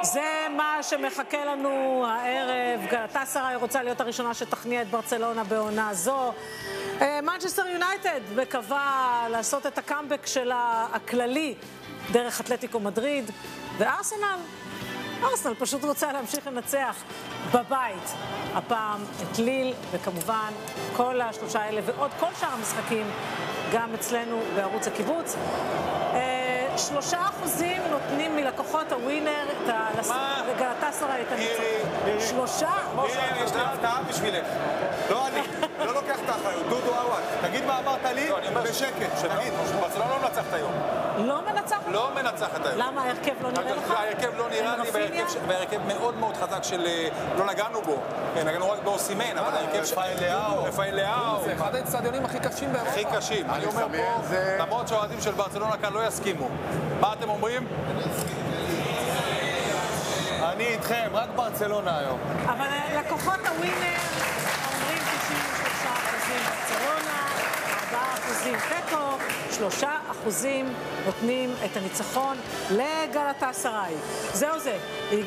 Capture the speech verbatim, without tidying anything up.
זה מה שמחכה לנו הערב. גלאטסראי רוצה להיות הראשונה שתכניע את ברצלונה בעונה זו. מנצ'סטר יונייטד מקווה לעשות את הקאמבק שלה הכללי דרך אתלטיקו מדריד. וארסנל, ארסנל פשוט רוצה להמשיך לנצח בבית. הפעם את ליל, וכמובן כל השלושה האלה ועוד כל שאר המשחקים גם אצלנו בערוץ הקיבוץ. שלושה אחוזים נותנים מלקוחות הווינר לגלאטסראי את הניצחון. שלושה? מירי, יש לי הפתעה בשבילך. לא אני, לא לוקח את האחריות. דודו עווד, תגיד מה אמרת לי בשקט. תגיד, ברצלונה לא מנצחת היום. לא מנצחת? לא מנצחת היום. למה? ההרכב לא נראה לך? ההרכב לא נראה לי, וההרכב מאוד מאוד חזק של... לא נגענו בו. נגענו רק באוסימן, אבל ההרכב... רפאל לאו. רפאל לאו. זה אחד האצטדיונים הכי קשים באירופה. הכי קשים. אני אומר פה, למרות שהאוהדים של ברצלונה כאן לא יסכימו. מה אתם אומרים? אני איתכם, רק ברצלונה היום. אבל לקוחות הווינר אומרים תשעים ושלושה אחוזים ברצלונה, ארבעה אחוזים תיקו, שלושה אחוזים נותנים את הניצחון לגלאטסראי. זהו זה.